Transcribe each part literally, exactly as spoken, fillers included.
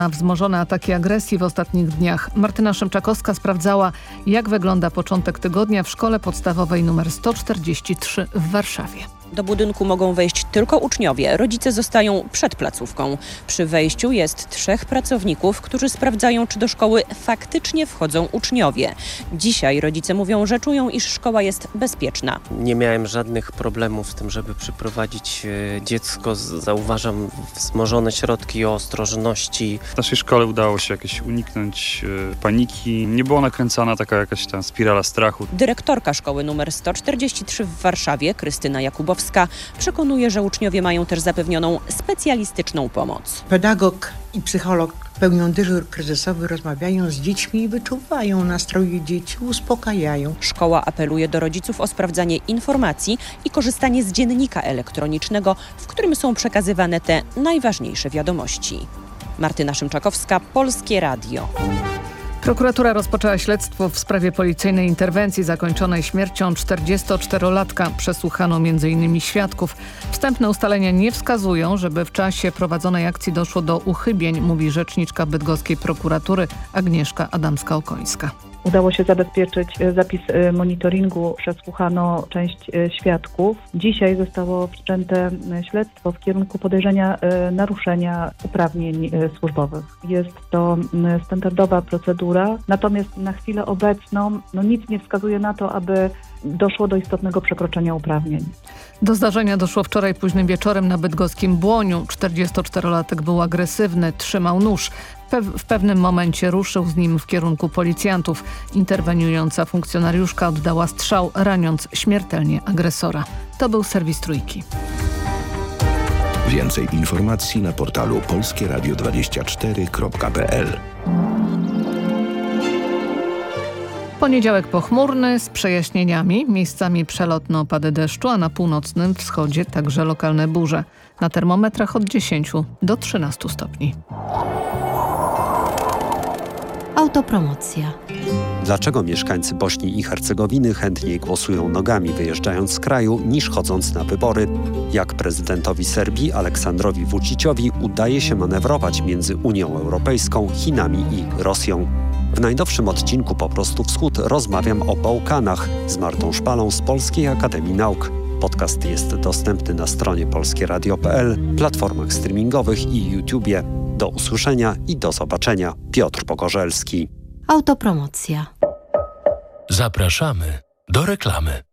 Na wzmożone ataki agresji w ostatnich dniach. Martyna Szymczakowska sprawdzała, jak wygląda początek tygodnia w szkole podstawowej nr sto czterdzieści trzy w Warszawie. Do budynku mogą wejść tylko uczniowie. Rodzice zostają przed placówką. Przy wejściu jest trzech pracowników, którzy sprawdzają, czy do szkoły faktycznie wchodzą uczniowie. Dzisiaj rodzice mówią, że czują, iż szkoła jest bezpieczna. Nie miałem żadnych problemów z tym, żeby przyprowadzić dziecko. Zauważam wzmożone środki ostrożności. W naszej szkole udało się jakieś uniknąć paniki. Nie była nakręcana taka jakaś tam spirala strachu. Dyrektorka szkoły nr sto czterdzieści trzy w Warszawie, Krystyna Jakubowska, przekonuje, że uczniowie mają też zapewnioną specjalistyczną pomoc. Pedagog i psycholog pełnią dyżur kryzysowy, rozmawiają z dziećmi i wyczuwają nastroje dzieci, uspokajają. Szkoła apeluje do rodziców o sprawdzanie informacji i korzystanie z dziennika elektronicznego, w którym są przekazywane te najważniejsze wiadomości. Martyna Szymczakowska, Polskie Radio. Prokuratura rozpoczęła śledztwo w sprawie policyjnej interwencji zakończonej śmiercią czterdziestoczterolatka. Przesłuchano między innymi świadków. Wstępne ustalenia nie wskazują, żeby w czasie prowadzonej akcji doszło do uchybień, mówi rzeczniczka bydgoskiej prokuratury Agnieszka Adamska-Okońska. Udało się zabezpieczyć zapis monitoringu, przesłuchano część świadków. Dzisiaj zostało wszczęte śledztwo w kierunku podejrzenia naruszenia uprawnień służbowych. Jest to standardowa procedura, natomiast na chwilę obecną no nic nie wskazuje na to, aby doszło do istotnego przekroczenia uprawnień. Do zdarzenia doszło wczoraj późnym wieczorem na bydgoskim Błoniu. czterdziestoczterolatek był agresywny, trzymał nóż. W pewnym momencie ruszył z nim w kierunku policjantów. Interweniująca funkcjonariuszka oddała strzał, raniąc śmiertelnie agresora. To był serwis Trójki. Więcej informacji na portalu polskie radio dwadzieścia cztery kropka p l. Poniedziałek pochmurny z przejaśnieniami, miejscami przelotne opady deszczu, a na północnym wschodzie także lokalne burze. Na termometrach od dziesięciu do trzynastu stopni. Autopromocja. Dlaczego mieszkańcy Bośni i Hercegowiny chętniej głosują nogami wyjeżdżając z kraju niż chodząc na wybory? Jak prezydentowi Serbii Aleksandrowi Vučićowi udaje się manewrować między Unią Europejską, Chinami i Rosją? W najnowszym odcinku Po prostu Wschód rozmawiam o Bałkanach z Martą Szpalą z Polskiej Akademii Nauk. Podcast jest dostępny na stronie polskie radio kropka p l, platformach streamingowych i YouTubie. Do usłyszenia i do zobaczenia. Piotr Pogorzelski. Autopromocja. Zapraszamy do reklamy.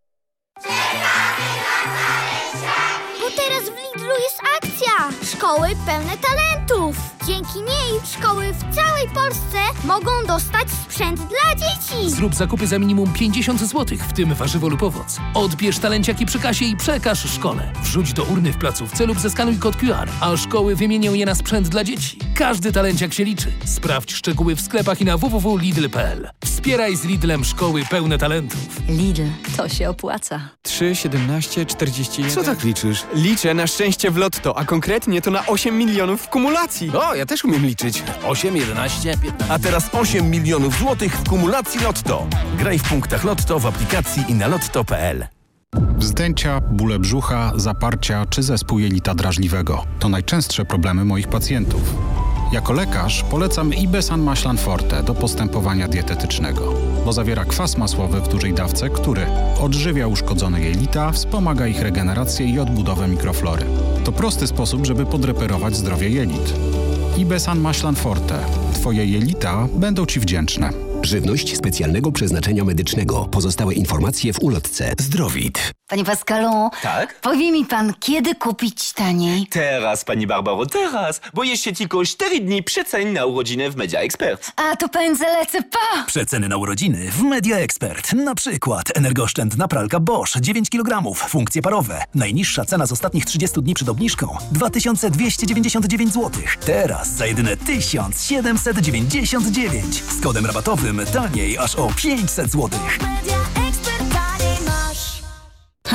Bo teraz w Lidlu jest akcja! Szkoły pełne talentów! Dzięki niej szkoły w całej Polsce mogą dostać sprzęt dla dzieci! Zrób zakupy za minimum pięćdziesiąt złotych, w tym warzywo lub owoc. Odbierz talenciaki przy kasie i przekaż szkole. Wrzuć do urny w placówce lub zeskanuj kod Q R, a szkoły wymienią je na sprzęt dla dzieci. Każdy talenciak się liczy. Sprawdź szczegóły w sklepach i na w w w kropka lidl kropka p l. Wspieraj z Lidlem szkoły pełne talentów. Lidl, to się opłaca. trzy, siedemnaście, czterdzieści jeden. Co tak liczysz? Liczę na szczęście w lotto, a konkretnie to na osiem milionów w kumulacji. O, ja też umiem liczyć. osiem, jedenaście, piętnaście. A teraz osiem milionów złotych w kumulacji Lotto. Graj w punktach Lotto w aplikacji i na lotto kropka p l. Wzdęcia, bóle brzucha, zaparcia czy zespół jelita drażliwego to najczęstsze problemy moich pacjentów. Jako lekarz polecam Ibesan Maślan Forte do postępowania dietetycznego, bo zawiera kwas masłowy w dużej dawce, który odżywia uszkodzone jelita, wspomaga ich regenerację i odbudowę mikroflory. To prosty sposób, żeby podreperować zdrowie jelit. Ibesan Maślan Forte. Twoje jelita będą Ci wdzięczne. Żywność specjalnego przeznaczenia medycznego. Pozostałe informacje w ulotce. Zdrowit. Panie Pascalu, tak? Powie mi pan, kiedy kupić taniej? Teraz, pani Barbaro, teraz, bo jeszcze tylko cztery dni przecen na urodziny w Media Expert. A to pędzę lecę, pa! Przeceny na urodziny w Media Expert. Na przykład energooszczędna pralka Bosch dziewięć kilogramów, funkcje parowe. Najniższa cena z ostatnich trzydziestu dni przed obniżką dwa tysiące dwieście dziewięćdziesiąt dziewięć złotych. Teraz za jedyne tysiąc siedemset dziewięćdziesiąt dziewięć. Z kodem rabatowym taniej aż o pięćset złotych. Media Expert taniej masz.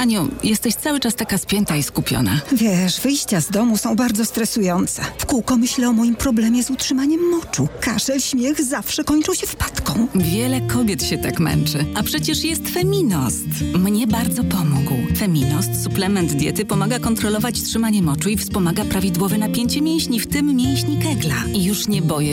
Aniu, jesteś cały czas taka spięta i skupiona. Wiesz, wyjścia z domu są bardzo stresujące. W kółko myślę o moim problemie z utrzymaniem moczu. Kaszel, śmiech zawsze kończą się wpadką. Wiele kobiet się tak męczy, a przecież jest Feminost. Mnie bardzo pomógł. Feminost, suplement diety, pomaga kontrolować trzymanie moczu i wspomaga prawidłowe napięcie mięśni, w tym mięśni Kegla. I już nie boję